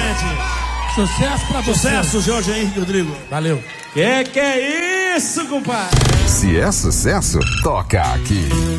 gente. Sucesso pra você. Sucesso, Jorge Henrique Rodrigo. Valeu. Que é isso, compadre? Se é sucesso, toca aqui.